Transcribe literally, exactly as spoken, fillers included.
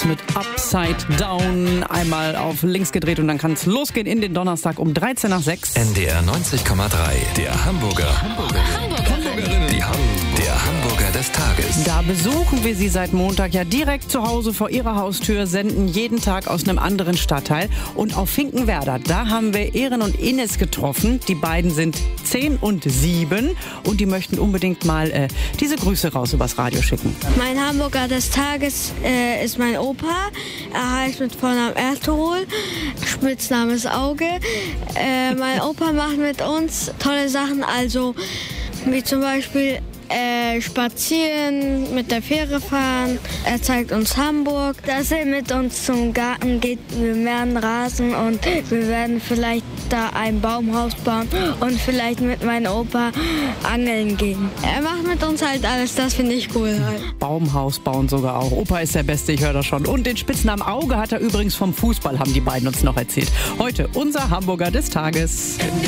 mit Upside Down. Einmal auf links gedreht und dann kann es losgehen in den Donnerstag um dreizehn nach sechs. N D R neunzig Komma drei, der Hamburger. Hamburgerinnen. Hamburgerinnen. Die Ham der Hamburger des Tages. Da besuchen wir Sie seit Montag ja direkt zu Hause vor Ihrer Haustür, senden jeden Tag aus einem anderen Stadtteil. Und auf Finkenwerder, da haben wir Ehren und Ines getroffen. Die beiden sind zehn und sieben und die möchten unbedingt mal äh, diese Grüße raus übers Radio schicken. Mein Hamburger des Tages äh, ist mein Opa. Er heißt mit Vornamen Ertuğrul. Spitzname ist Auge. Äh, mein Opa macht mit uns tolle Sachen, also wie zum Beispiel Äh, spazieren, mit der Fähre fahren. Er zeigt uns Hamburg, dass er mit uns zum Garten geht. Wir werden Rasen und wir werden vielleicht da ein Baumhaus bauen und vielleicht mit meinem Opa angeln gehen. Er macht mit uns halt alles, das finde ich cool. Halt. Baumhaus bauen sogar auch. Opa ist der Beste, ich höre das schon. Und den Spitznamen Auge hat er übrigens vom Fußball, haben die beiden uns noch erzählt. Heute unser Hamburger des Tages.